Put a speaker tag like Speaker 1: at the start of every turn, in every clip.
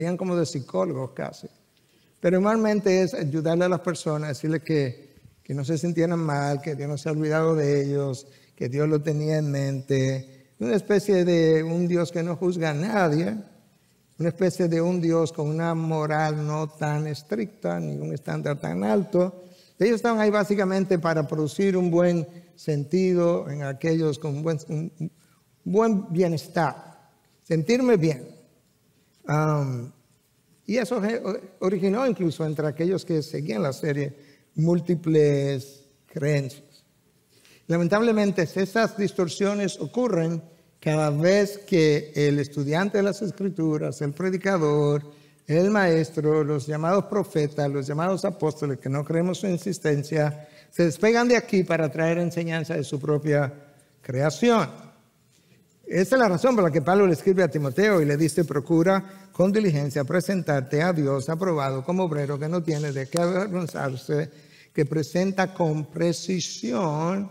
Speaker 1: como de psicólogos casi. Pero normalmente es ayudarle a las personas, decirles que no se sintieran mal, que Dios no se ha olvidado de ellos, que Dios lo tenía en mente. Una especie de un Dios que no juzga a nadie, una especie de un Dios con una moral no tan estricta, ni un estándar tan alto. Ellos estaban ahí básicamente para producir un buen sentido en aquellos con un buen bienestar, sentirme bien. Y eso originó incluso entre aquellos que seguían la serie múltiples creencias. Lamentablemente esas distorsiones ocurren cada vez que el estudiante de las Escrituras, el predicador, el maestro, los llamados profetas, los llamados apóstoles, que no creemos su insistencia, se despegan de aquí para traer enseñanza de su propia creación. Esa es la razón por la que Pablo le escribe a Timoteo y le dice: procura con diligencia presentarte a Dios aprobado como obrero que no tiene de qué avergonzarse, que presenta con precisión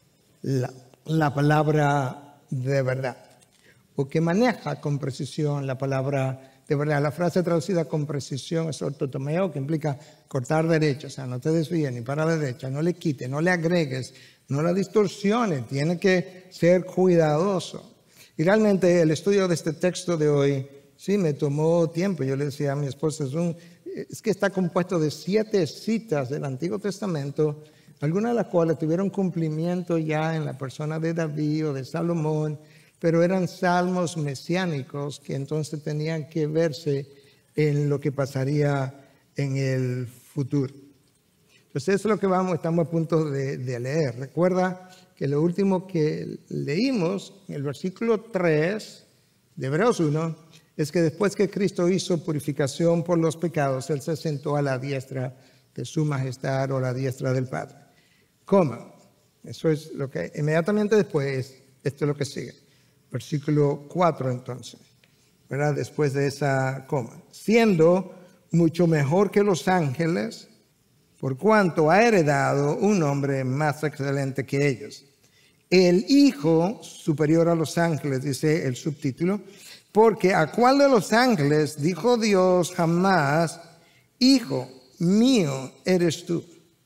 Speaker 1: la palabra de verdad, o que maneja con precisión la palabra de verdad. La frase traducida con precisión es ortotomeo, que implica cortar derecho, o sea, no te desvíes ni para la derecha, no le quites, no le agregues, no la distorsiones, tiene que ser cuidadoso. Y realmente el estudio de este texto de hoy sí me tomó tiempo. Yo le decía a mi esposa, es que está compuesto de 7 citas del Antiguo Testamento, algunas de las cuales tuvieron cumplimiento ya en la persona de David o de Salomón, pero eran salmos mesiánicos que entonces tenían que verse en lo que pasaría en el futuro. Entonces eso es lo que estamos a punto de leer. Recuerda que lo último que leímos, en el versículo 3 de Hebreos 1, es que después que Cristo hizo purificación por los pecados, Él se sentó a la diestra de su majestad o la diestra del Padre. Coma. Eso es lo que inmediatamente después, esto es lo que sigue. Versículo 4 entonces, ¿verdad? Después de esa coma. Siendo mucho mejor que los ángeles, por cuanto ha heredado un nombre más excelente que ellos. El Hijo superior a los ángeles, dice el subtítulo, porque ¿a cuál de los ángeles dijo Dios jamás: Hijo mío eres tú?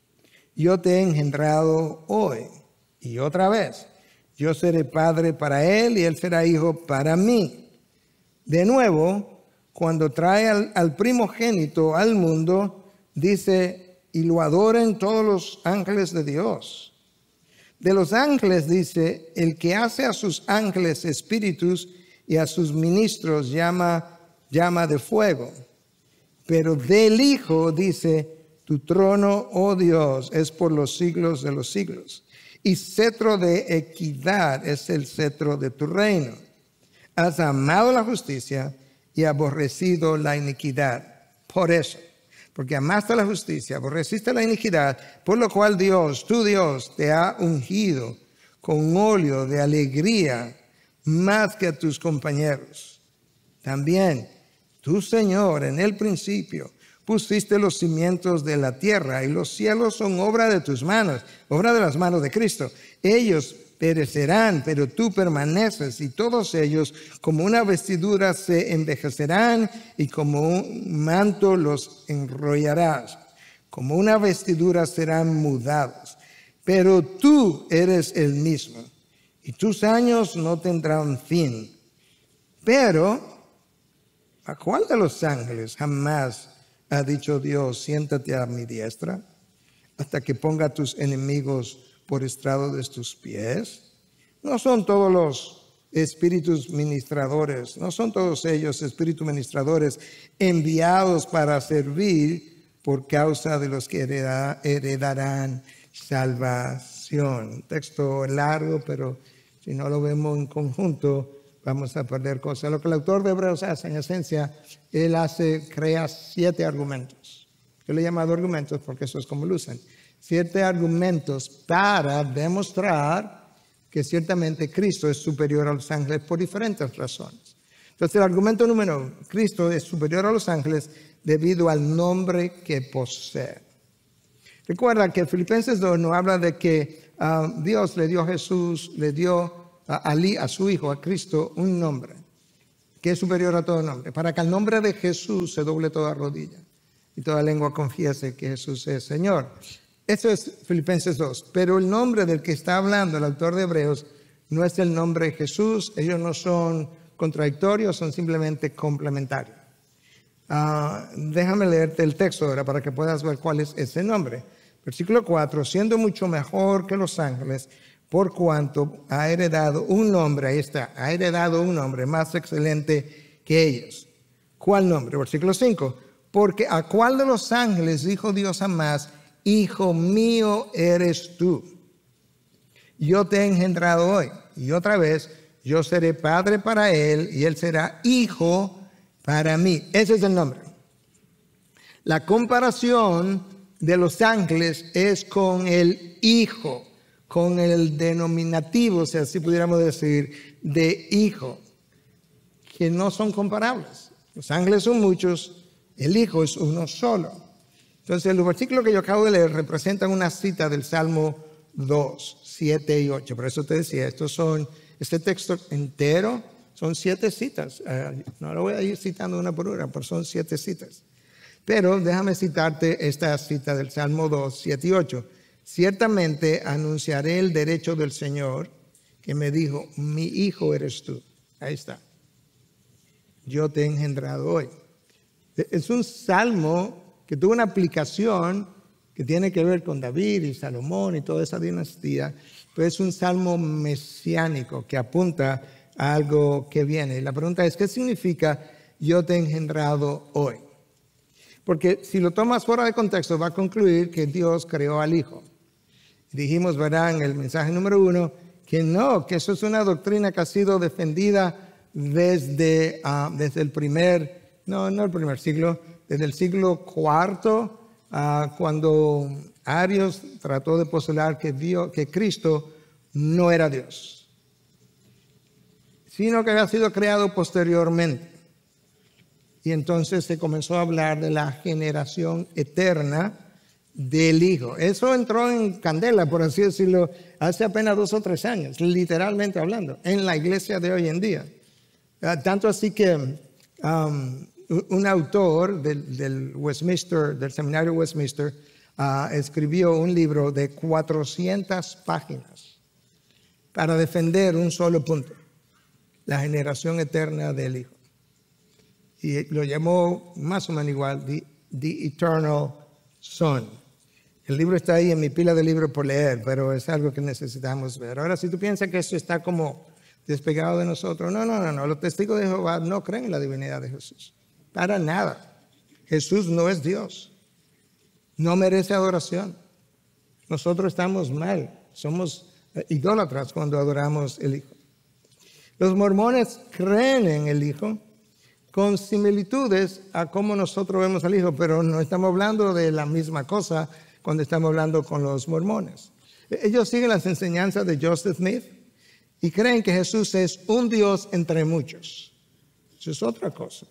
Speaker 1: Yo te he engendrado hoy. Y otra vez, yo seré padre para él y él será hijo para mí. De nuevo, cuando trae al primogénito al mundo, dice: y lo adoren todos los ángeles de Dios. De los ángeles dice: el que hace a sus ángeles espíritus y a sus ministros llama de fuego. Pero del Hijo dice: tu trono, oh Dios, es por los siglos de los siglos, y cetro de equidad es el cetro de tu reino. Has amado la justicia y aborrecido la iniquidad. Por eso, porque amaste la justicia, aborreciste la iniquidad, por lo cual Dios, tu Dios, te ha ungido con óleo de alegría más que a tus compañeros. También tú, Señor, en el principio pusiste los cimientos de la tierra, y los cielos son obra de tus manos, obra de las manos de Cristo. Ellos perecerán, pero tú permaneces, y todos ellos como una vestidura se envejecerán, y como un manto los enrollarás. Como una vestidura serán mudados. Pero tú eres el mismo, y tus años no tendrán fin. Pero ¿a cuál de los ángeles jamás ha dicho Dios: siéntate a mi diestra hasta que ponga a tus enemigos por estrado de tus pies? No son todos los espíritus ministradores, no son todos ellos espíritus ministradores enviados para servir por causa de los que heredarán salvación. Un texto largo, pero si no lo vemos en conjunto vamos a perder cosas. Lo que el autor de Hebreos hace, en esencia, él crea 7 argumentos. Yo le he llamado argumentos porque eso es como lucen. 7 argumentos para demostrar que ciertamente Cristo es superior a los ángeles por diferentes razones. Entonces, el argumento número 1, Cristo es superior a los ángeles debido al nombre que posee. Recuerda que Filipenses 2 nos habla de que Dios le dio a Jesús, le dio a su Hijo, a Cristo, un nombre. que es superior a todo nombre, para que al nombre de Jesús se doble toda rodilla y toda lengua confiese que Jesús es Señor. Eso es Filipenses 2. Pero el nombre del que está hablando el autor de Hebreos no es el nombre de Jesús. Ellos no son contradictorios, son simplemente complementarios. Déjame leerte el texto ahora para que puedas ver cuál es ese nombre. Versículo 4, siendo mucho mejor que los ángeles, por cuanto ha heredado un nombre, ahí está, ha heredado un nombre más excelente que ellos. ¿Cuál nombre? Versículo 5, porque a cuál de los ángeles dijo Dios jamás, hijo mío eres tú, yo te he engendrado hoy, y otra vez, yo seré padre para él, y él será hijo para mí. Ese es el nombre. La comparación de los ángeles es con el hijo, con el denominativo, si así pudiéramos decir, de hijo, que no son comparables. Los ángeles son muchos, el hijo es uno solo. Entonces, los versículos que yo acabo de leer representan una cita del Salmo 2, 7 y 8. Por eso te decía, este texto entero son 7 citas. No lo voy a ir citando una por una, pero son 7 citas. Pero déjame citarte esta cita del Salmo 2, 7 y 8. Ciertamente anunciaré el derecho del Señor que me dijo, mi hijo eres tú. Ahí está. Yo te he engendrado hoy. Es un salmo que tuvo una aplicación que tiene que ver con David y Salomón y toda esa dinastía, pero es un salmo mesiánico que apunta a algo que viene. Y la pregunta es, ¿qué significa yo te he engendrado hoy? Porque si lo tomas fuera de contexto, va a concluir que Dios creó al Hijo. Dijimos, ¿verdad?, en el mensaje número 1, que no, que eso es una doctrina que ha sido defendida desde el primer, no el primer siglo, desde el siglo IV, cuando Arios trató de postular que Cristo no era Dios, sino que había sido creado posteriormente. Y entonces se comenzó a hablar de la generación eterna del Hijo. Eso entró en candela, por así decirlo, hace apenas 2 o 3 años, literalmente hablando, en la iglesia de hoy en día. Tanto así que un autor del Westminster, del seminario Westminster, escribió un libro de 400 páginas para defender un solo punto, la generación eterna del Hijo. Y lo llamó más o menos igual, The Eternal Son. El libro está ahí en mi pila de libros por leer, pero es algo que necesitamos ver. Ahora, si tú piensas que esto está como despegado de nosotros, no. Los testigos de Jehová no creen en la divinidad de Jesús. Para nada. Jesús no es Dios. No merece adoración. Nosotros estamos mal. Somos idólatras cuando adoramos el Hijo. Los mormones creen en el Hijo con similitudes a cómo nosotros vemos al Hijo, pero no estamos hablando de la misma cosa cuando estamos hablando con los mormones. Ellos siguen las enseñanzas de Joseph Smith y creen que Jesús es un Dios entre muchos. Eso es otra cosa.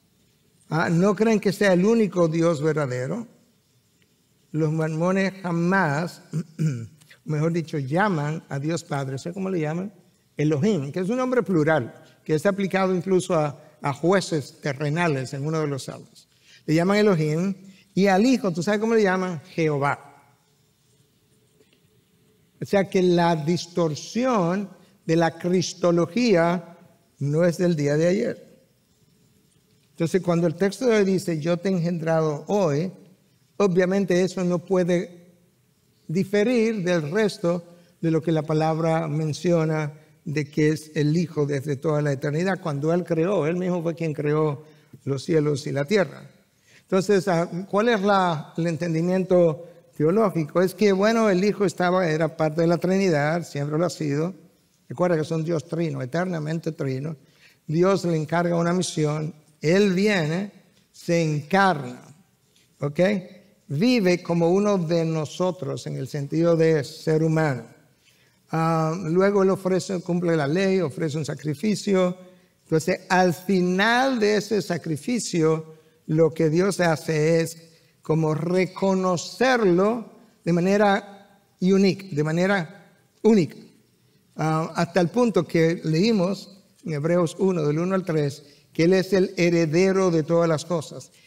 Speaker 1: No creen que sea el único Dios verdadero. Los mormones jamás, mejor dicho, llaman a Dios Padre. ¿Sabes cómo le llaman? Elohim, que es un nombre plural, que es aplicado incluso a jueces terrenales en uno de los salmos. Le llaman Elohim, y al Hijo, ¿tú sabes cómo le llaman? Jehová. O sea que la distorsión de la cristología no es del día de ayer. Entonces, cuando el texto de hoy dice, yo te he engendrado hoy, obviamente eso no puede diferir del resto de lo que la palabra menciona de que es el Hijo desde toda la eternidad. Cuando Él creó, Él mismo fue quien creó los cielos y la tierra. Entonces, ¿cuál es el entendimiento teológico? Es que, bueno, el Hijo era parte de la Trinidad, siempre lo ha sido. Recuerda que son Dios trino, eternamente trino. Dios le encarga una misión, Él viene, se encarna, ¿ok? Vive como uno de nosotros en el sentido de ser humano. Luego Él cumple la ley, ofrece un sacrificio. Entonces, al final de ese sacrificio, lo que Dios hace es como reconocerlo de manera única, hasta el punto que leímos en Hebreos 1, del 1 al 3, que Él es el heredero de todas las cosas.